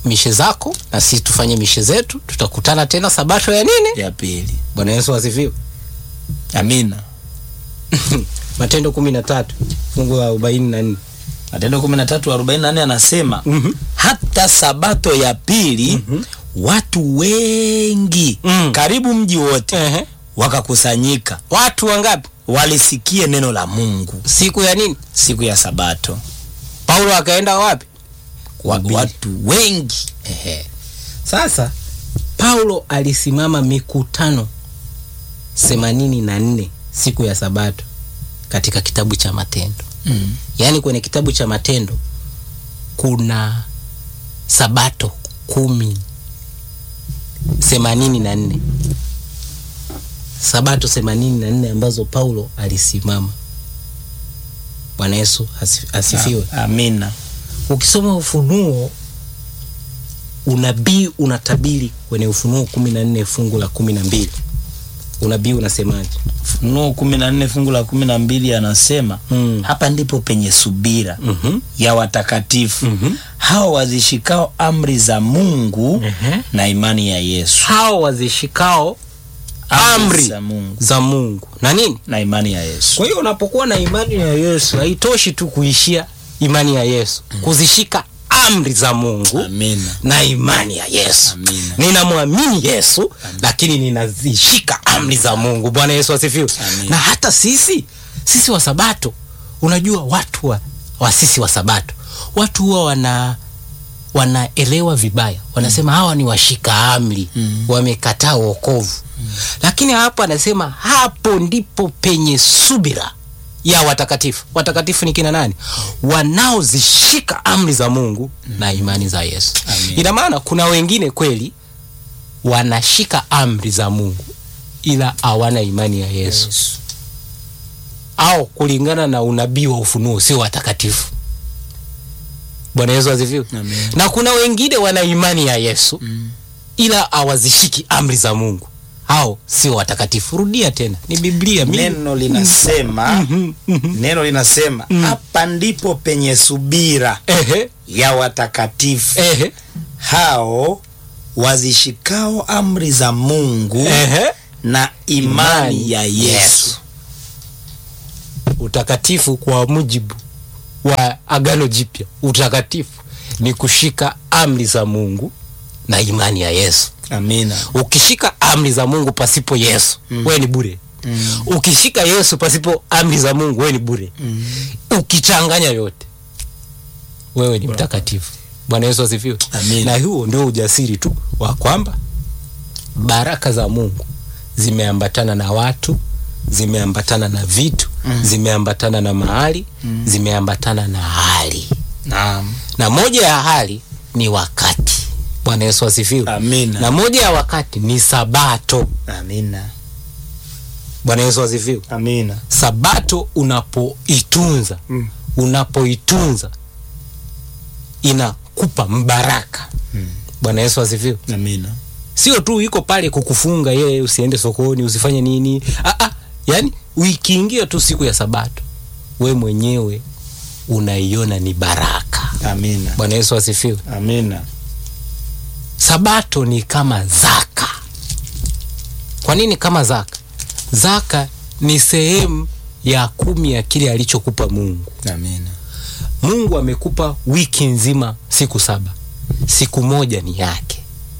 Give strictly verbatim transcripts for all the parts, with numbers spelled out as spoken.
mishe zako na sisi tufanye mishe zetu. Tutakutana tena sabato ya nini? Ya pili. Bwana Yesu asifiwe. Amina. Matendo kumi na tatu fungu la arobaini na nne. Matendo kumi na tatu arobaini na nne anasema mm-hmm. hata sabato ya pili mm-hmm. watu wengi mm. karibu mji wote uh-huh. wakakusanyika. Watu wangapi? Walisikie neno la Mungu. Siku ya nini? Siku ya sabato. Paulo akaenda wapi? Kwa watu wengi. Ehe. Sasa Paulo alisimama mikutano themanini na nne siku ya sabato katika kitabu cha Matendo. Mm. Yaani kwenye kitabu cha Matendo kuna sabato kumi themanini na nne. Sabato themanini na nne ambazo Paulo alisimama. Bwana Yesu asifiwe. Amina. Ukisoma Ufunuo, unabii unatabiri kwenye Ufunuo kumi na nne fungu la kumi na mbili. Unabii unasemaje? Ufunuo kumi na nne fungu la kumi na mbili anasema mm. hapa ndipo penye subira mm-hmm. ya watakatifu mm-hmm. hao wazishikao amri za Mungu mm-hmm. na imani ya Yesu. Hao wazishikao amri za Mungu. za Mungu na nini? Na imani ya Yesu. Kwa hiyo unapokuwa na imani ya Yesu, haitoshi tu kuishia imani ya Yesu. Mm. Kuzishika amri za Mungu. Amina. Na imani ya Yesu. Amina. Ninamwamini Yesu. Amina. Lakini ninazishika amri za Mungu. Bwana Yesu asifiwe. Na hata sisi, sisi wa Sabato, unajua watu wa, wa sisi wa Sabato, watu huwa wana wanaelewa vibaya. Wanasema mm. hawa ni washika amri, mm. wamekataa wokovu. Mm. Lakini hapa anasema hapo ndipo penye subira ya watakatifu. Watakatifu ni kina nani? Wanaozishika amri za Mungu mm. na imani za Yesu. Ina maana kuna wengine kweli wanashika amri za Mungu ila hawana imani ya Yesu. Yes. Au kulingana na unabii wa Ufunuo sio watakatifu. Bwana Yesu asifiwe. Na kuna wengine wana imani ya Yesu mm. ila hawazishiki amri za Mungu. Hao sio watakatifu. Rudia tena. Ni Biblia. Neno linasema mm-hmm. Mm-hmm. neno linasema mm. hapa ndipo penye subira Ehe. ya watakatifu. Ehe. Hao wazishikao amri za Mungu Ehe. na imani, imani ya Yesu. Yesu. Utakatifu kwa mujibu wa Agano Jipya, utakatifu ni kushika amri za Mungu na imani ya Yesu. Amina. Ukishika amri za Mungu pasipo Yesu, mm. wewe ni bure. Mm. Ukishika Yesu pasipo amri za Mungu, wewe ni bure. Mm. Ukichanganya yote, wewe ni mtakatifu. Bwana Yesu asifiwe. Na huo ndio ujasiri tu wa kwamba baraka za Mungu zimeambatana na watu, zimeambatana na vitu, mm. zimeambatana na mahali, mm. zimeambatana na hali. Naam. Na moja ya hali ni wakati. Bwana Yesu asifiwe. Amina. Na moja ya wakati ni Sabato. Amina. Bwana Yesu asifiwe. Amina. Sabato unapoitunza, mm. unapoitunza inakupa mbaraka. Mm. Bwana Yesu asifiwe. Amina. Sio tu iko pale kukufunga yeye usiende sokoni, usifanye nini. Ah ah, yani ukiingia tu siku ya Sabato, we mwenyewe unaiona ni baraka. Amina. Bwana Yesu asifiwe. Amina. Sabato ni kama zaka. Kwa nini kama zaka? Zaka ni sehemu ya kumi ya kile alichokupa Mungu. Amina. Mungu amekupa wiki nzima siku saba. Siku moja ni yake.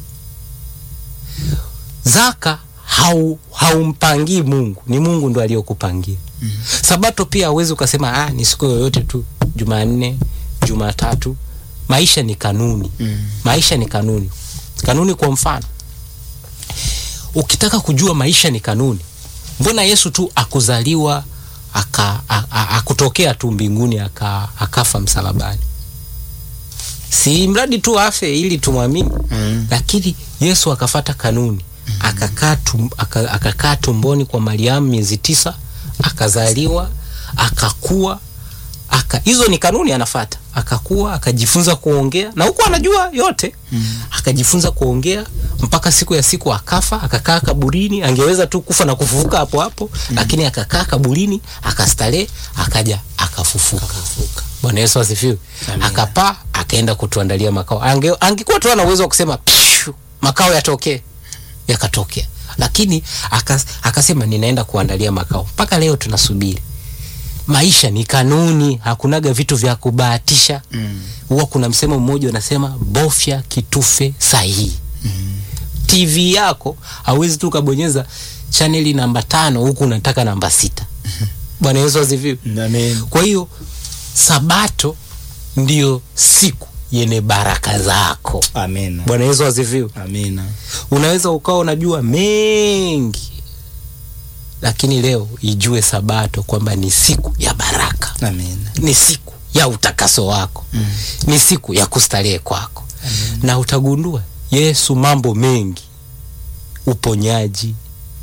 Zaka hau haumpangii Mungu, ni Mungu ndo aliyokupangia. Mm. Sabato pia huwezi ukasema ah ni siku yoyote tu, Jumanne, Jumatatu. Maisha ni kanuni. Mm. Maisha ni kanuni. Kanuni kwa mfano, ukitaka kujua maisha ni kanuni, mbona Yesu tu akuzaliwa aka akutokea tu mbinguni aka akafa msalabani? Si mradi tu afe ili tumwamini. Mm. Lakini Yesu akafata kanuni. Mm. Akakaa tum, akakaa tumboni kwa Mariamu miezi tisa, akazaliwa, akakua, aka hizo ni kanuni anafuata. Akakua, akajifunza kuongea na huko anajua yote. Mm. Akajifunza kuongea mpaka siku ya siku akafa, akakaa kaburini. Angeweza tu kufa na kufufuka hapo hapo. Mm. Lakini akakaa kaburini, akastarehe, akaja akafufuka. Akafufuka. Bwana Yesu asifiwe. Akapaa akaenda kutuandalia makao. Ange, angekuwa tu ana uwezo wa kusema makao yatokee, yakatokea. Lakini akas, akasema ninaenda kuandalia makao. Mpaka leo tunasubiri. Maisha ni kanuni, hakunaga vitu vya kubahatisha. Mm. Huwa kuna msemo mmoja unasema bofya kitufe sahihi. Mm. T V yako hauwezi tu kabonyeza channel namba tano huku unataka namba sita. Bwana Yesu asifiwe. Amen. Kwa hiyo Sabato ndio siku yenye baraka zako. Amen. Bwana Yesu asifiwe. Amen. Unaweza ukao unajua mengi, lakini leo ijue Sabato kwamba ni siku ya baraka. Amen. Ni siku ya utakaso wako. Mm. Ni siku ya kustarehe kwako. Amen. Na utagundua Yesu mambo mengi, uponyaji,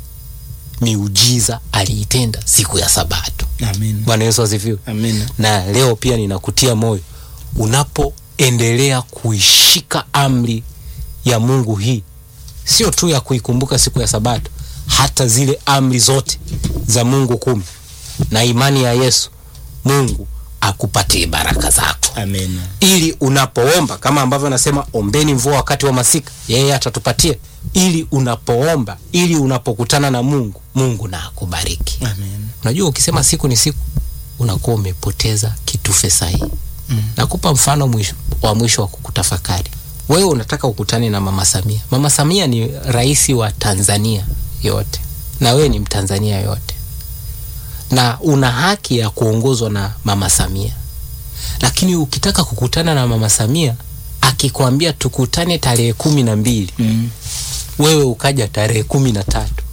miujiza aliitenda siku ya Sabato. Amen. Bwana Yesu asifiwe. Amen. Na leo pia ninakutia moyo, unapoendelea kuishika amri ya Mungu hii, sio tu ya kuikumbuka siku ya Sabato, hata zile amri zote za Mungu kumi na imani ya Yesu, Mungu akupatie baraka zako. Amen. Ili unapoomba, kama ambavyo anasema ombeni mvua wakati wa masika, yeye atatupatia. Ili unapoomba, ili unapokutana na Mungu, Mungu na akubariki. Amen. Unajua ukisema siku ni siku, unakuwa umepoteza kitufe sahihi. Mm. Nakupa mfano mwisho wa mwisho wa kukutafakari. Wewe unataka ukutane na Mama Samia. Mama Samia ni rais wa Tanzania yote. Na wewe ni Mtanzania yote. Na una haki ya kuongozwa na Mama Samia. Lakini ukitaka kukutana na Mama Samia, akikwambia tukutane tarehe kumi na mbili, mm. wewe ukaja tarehe kumi na tatu.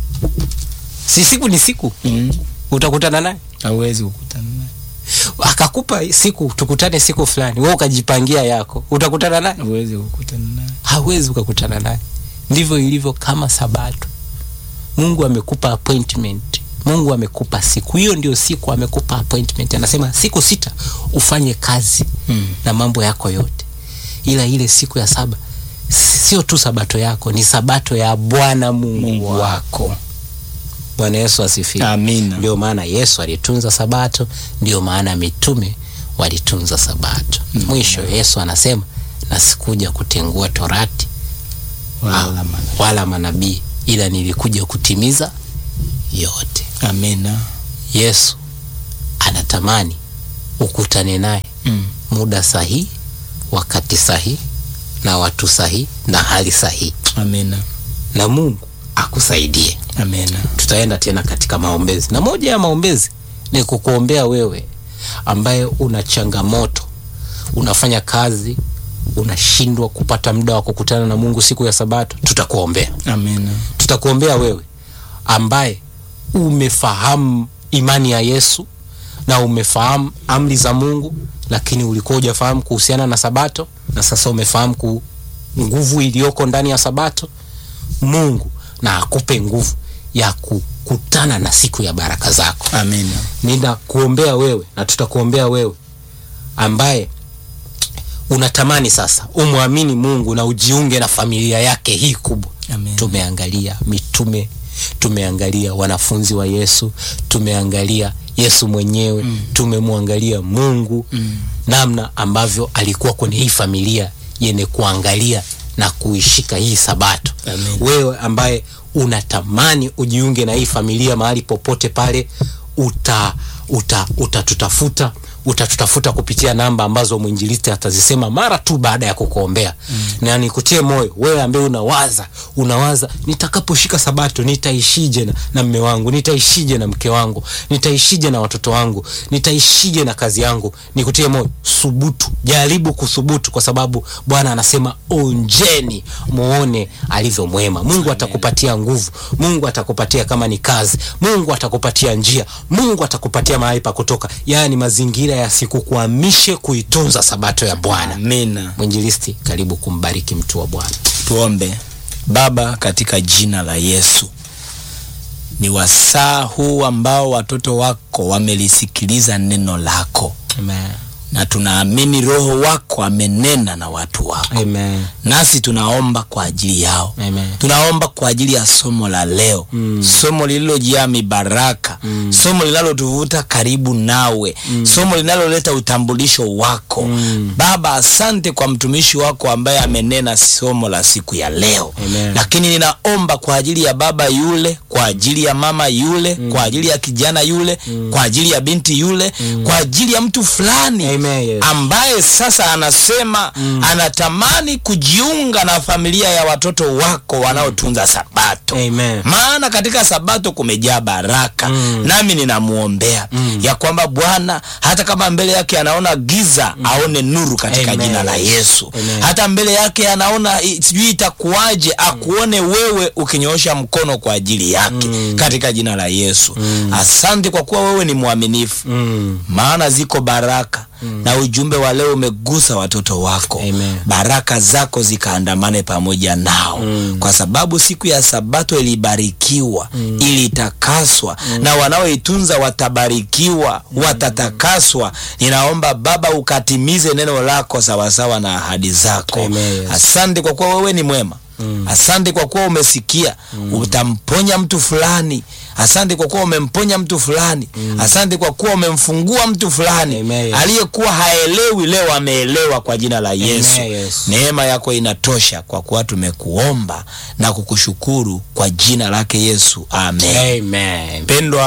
Si siku ni siku. Mm. Utakutana naye? Hauwezi kukutana naye. Akakupa siku tukutane siku fulani, wewe ukajipangia yako, utakutana naye? Hauwezi kukutana naye. Hauwezi ukakutana naye. Ndivyo ilivyo kama Sabato. Mungu amekupa appointment. Mungu amekupa siku. Hiyo ndio siku amekupa appointment. Anasema siku sita ufanye kazi hmm. na mambo yako yote. Ila ile siku ya saba sio tu Sabato yako, ni Sabato ya Bwana Mungu, Mungu wako. Bwana Yesu asifiwe. Amina. Ndio maana Yesu alitunza Sabato, ndio maana mitume walitunza Sabato. Hmm. Mwisho Yesu anasema na sikuja kutengua Torati wala, ah, wala manabii, ila nilikuja kutimiza yote. Amina. Yesu anatamani ukutane naye mm. muda sahihi, wakati sahihi, na watu sahihi, na hali sahihi. Amina. Na Mungu akusaidie. Amina. Tutaenda tena katika maombezi. Na moja ya maombezi ni kukuombea wewe ambaye una changamoto, unafanya kazi, unashindwa kupata muda wa kukutana na Mungu siku ya Sabato. Tutakuombea. Amina. Tutakuombea wewe ambaye umefahamu imani ya Yesu na umefahamu amri za Mungu, lakini ulikuwa hujafahamu kuhusiana na Sabato, na sasa umefahamu ku nguvu iliyoko ndani ya Sabato. Mungu na akupe nguvu ya kukutana na siku ya baraka zako. Amina. Ninakuombea wewe na tutakuombea wewe ambaye unatamani sasa umwamini Mungu na ujiunge na familia yake hii kubwa. Amen. Tumeangalia mitume, tumeangalia wanafunzi wa Yesu, tumeangalia Yesu mwenyewe, mm. tumemwangalia Mungu, mm. namna ambavyo alikuwa kwenye hii familia yenye kuangalia na kuishika hii Sabato. Amen. Wewe ambaye unatamani ujiunge na hii familia, mahali popote pale, uta uta utatutafuta utatutafuta kupitia namba ambazo mwinjilisti atazisema mara tu baada ya kukuombea. Mm. Na nikutie moyo wewe ambaye unawaza unawaza nitakaposhika Sabato nitaishije na, na mume wangu, nitaishije na mke wangu, nitaishije na watoto wangu, nitaishije na kazi yangu. Nikutie moyo, subutu, jaribu kusubutu, kwa sababu Bwana anasema onjeni muone alivyo mwema. Mungu atakupatia nguvu, Mungu atakupatia kama ni kazi, Mungu atakupatia njia, Mungu atakupatia mahali pa kutoka, yaani mazingira yasikukwamishe kuitunza Sabato ya Bwana. Amina. Mwinjilisti, karibu kumbariki mtu wa Bwana. Tuombe. Baba, katika jina la Yesu, ni wasaa huu ambao watoto wako wamelisikiliza neno lako. Amen. na tunaamini Roho wako amenena na watu wako. Amen. Nasi tunaomba kwa ajili yao. Amen. Tunaomba kwa ajili ya somo la leo. Mm. Somo lililojaa mibaraka. Mm. Somo linalotuvuta karibu nawe. Mm. Somo linaloleta utambulisho wako. Mm. Baba, asante kwa mtumishi wako ambaye amenena somo la siku ya leo. Amen. Lakini ninaomba kwa ajili ya baba yule, kwa ajili ya mama yule, mm. kwa ajili ya kijana yule, mm. kwa ajili ya binti yule, mm. kwa ajili ya mtu fulani. Amen, yes. ambaye sasa anasema mm. anatamani kujiunga na familia ya watoto wako wanaotunza Sabato. Amen. Maana katika Sabato kumejaa baraka. Mm. Nami ninamuombea mm. ya kwamba Bwana, hata kama mbele yake anaona giza, mm. aone nuru katika Amen. Jina la Yesu. Amen. Hata mbele yake anaona sijui itakuwaje, akuone wewe ukinyoosha mkono kwa ajili yake, mm. katika jina la Yesu. Mm. Asante kwa kuwa wewe ni mwaminifu. Mm. Maana ziko baraka. Mm. Na ujumbe wa leo umegusa watoto wako. Amen. Baraka zako zikaandamane pamoja nao. Mm. Kwa sababu siku ya Sabato ilibarikiwa, mm. ilitakaswa, mm. na wanaoitunza watabarikiwa, mm. watatakaswa. Ninaomba Baba ukatimize neno lako sawasawa na ahadi zako. Amen. Asante kwa kuwa wewe ni mwema. Mm. Asante kwa kuwa umesikia, mm. utamponya mtu fulani. Asante kwa kuwa umemponya mtu fulani. Mm. Asante kwa kuwa umemfungua mtu fulani. Amen. Aliyekuwa haelewi leo ameelewa kwa jina la Yesu. Amen. Yes. Neema yako inatosha kwa kuwa tumekuomba na kukushukuru kwa jina lake Yesu. Amen. Amen. Pendwa